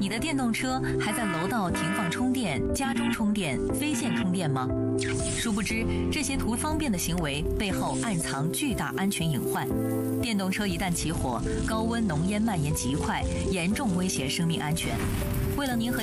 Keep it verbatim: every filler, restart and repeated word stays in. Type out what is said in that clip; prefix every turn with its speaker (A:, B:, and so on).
A: 你的电动车还在楼道停放充电、家中充电、非线充电吗？殊不知，这些图方便的行为背后暗藏巨大安全隐患。电动车一旦起火，高温浓烟蔓延极快，严重威胁生命安全。为了您和